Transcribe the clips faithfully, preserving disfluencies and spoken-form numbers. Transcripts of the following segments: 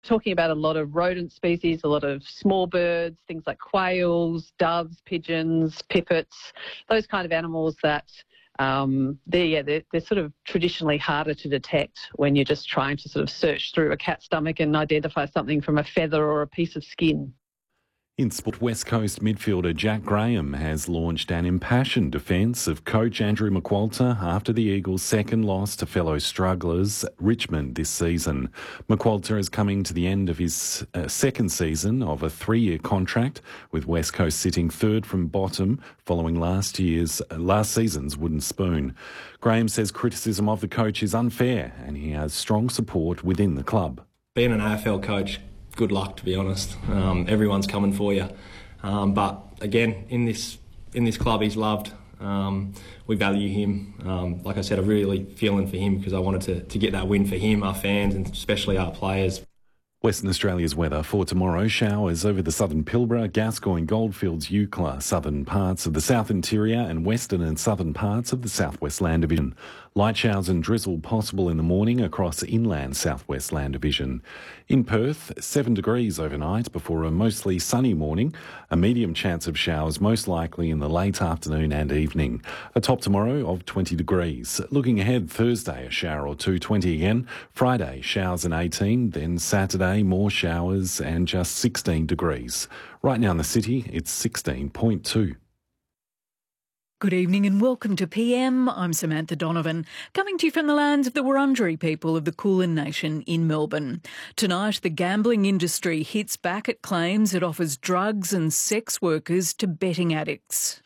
Talking about a lot of rodent species, a lot of small birds, things like quails, doves, pigeons, pipits, those kind of animals that um, they're, yeah, they're, they're sort of traditionally harder to detect when you're just trying to sort of search through a cat's stomach and identify something from a feather or a piece of skin. In sport, West Coast midfielder Jack Graham has launched an impassioned defence of coach Andrew McQualter after the Eagles' second loss to fellow strugglers Richmond this season. McQualter is coming to the end of his uh, second season of a three-year contract, with West Coast sitting third from bottom following last year's uh, last season's wooden spoon. Graham says criticism of the coach is unfair and he has strong support within the club. Being an A F L coach, good luck, to be honest. Um, everyone's coming for you. Um, but again, in this in this club, he's loved. Um, we value him. Um, like I said, I'm really feeling for him because I wanted to, to get that win for him, our fans, and especially our players. Western Australia's weather for tomorrow: showers over the southern Pilbara, Gascoyne, Goldfields, Eucla, southern parts of the south interior and western and southern parts of the southwest land division. Light showers and drizzle possible in the morning across inland southwest land division. In Perth, seven degrees overnight before a mostly sunny morning. A medium chance of showers most likely in the late afternoon and evening. A top tomorrow of twenty degrees. Looking ahead, Thursday, a shower or two, twenty again. Friday, showers and eighteen. Then Saturday, more showers and just sixteen degrees. Right now in the city, it's sixteen point two. Good evening and welcome to P M. I'm Samantha Donovan, coming to you from the lands of the Wurundjeri people of the Kulin Nation in Melbourne. Tonight, the gambling industry hits back at claims it offers drugs and sex workers to betting addicts.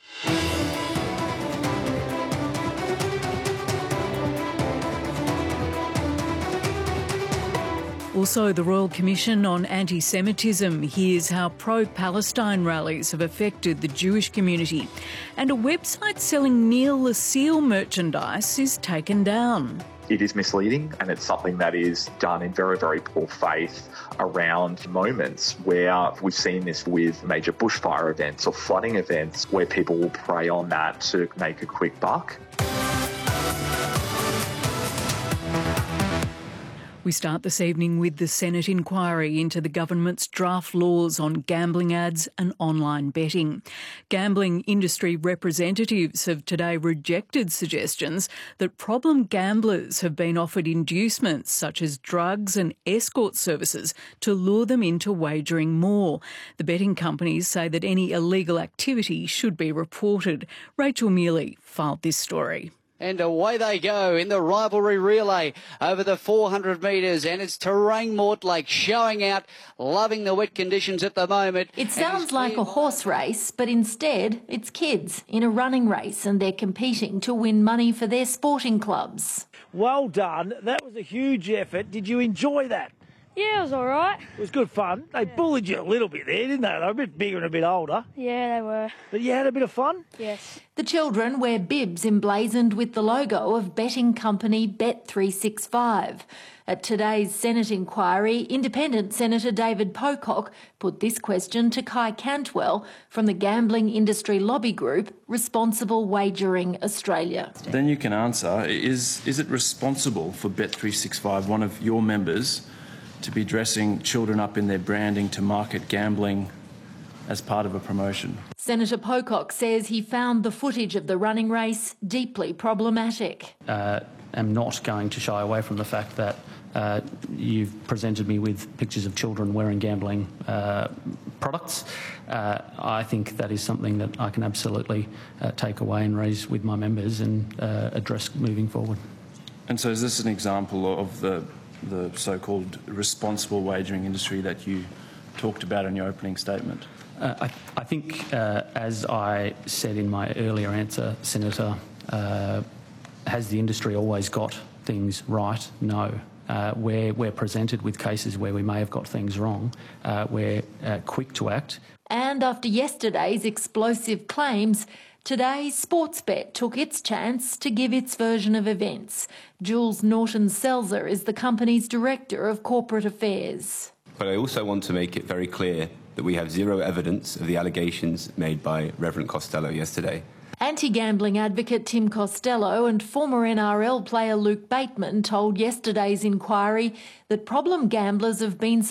Also, the Royal Commission on Anti-Semitism hears how pro-Palestine rallies have affected the Jewish community. And a website selling Neil Lucille merchandise is taken down. It is misleading, and it's something that is done in very, very poor faith around moments where we've seen this with major bushfire events or flooding events where people will prey on that to make a quick buck. We start this evening with the Senate inquiry into the government's draft laws on gambling ads and online betting. Gambling industry representatives have today rejected suggestions that problem gamblers have been offered inducements such as drugs and escort services to lure them into wagering more. The betting companies say that any illegal activity should be reported. Rachel Mealy filed this story. And away they go in the rivalry relay over the four hundred metres, and it's Terrain Mortlake showing out, loving the wet conditions at the moment. It sounds like a horse race, but instead it's kids in a running race, and they're competing to win money for their sporting clubs. Well done. That was a huge effort. Did you enjoy that? Yeah, it was all right. It was good fun. They yeah. bullied you a little bit there, didn't they? They were a bit bigger and a bit older. Yeah, they were. But you had a bit of fun? Yes. The children wear bibs emblazoned with the logo of betting company Bet three sixty-five. At today's Senate inquiry, Independent Senator David Pocock put this question to Kai Cantwell from the gambling industry lobby group Responsible Wagering Australia. Then you can answer, is, is it responsible for Bet three sixty-five, one of your members, to be dressing children up in their branding to market gambling as part of a promotion? Senator Pocock says he found the footage of the running race deeply problematic. Uh, I'm not going to shy away from the fact that uh, you've presented me with pictures of children wearing gambling uh, products. Uh, I think that is something that I can absolutely uh, take away and raise with my members and uh, address moving forward. And so is this an example of the the so-called responsible wagering industry that you talked about in your opening statement? Uh, I, I think, uh, as I said in my earlier answer, Senator, uh, has the industry always got things right? No. Uh, where we're presented with cases where we may have got things wrong, uh, we're uh, quick to act. And after yesterday's explosive claims, today Sportsbet took its chance to give its version of events. Jules Norton-Selzer is the company's Director of Corporate Affairs. But I also want to make it very clear that we have zero evidence of the allegations made by Reverend Costello yesterday. Anti-gambling advocate Tim Costello and former N R L player Luke Bateman told yesterday's inquiry that problem gamblers have been